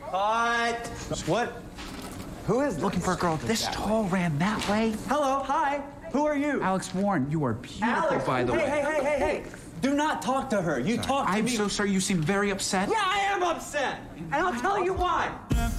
Cut. What? Who is this? Looking for a girl this tall ran that way? Hello, hi. Who are you? Alex Warren, you are beautiful, Alex, by the way. Hey. Do not talk to her. You talk to me. I'm so sorry. You seem very upset. Yeah, I am upset. And I'll tell you why.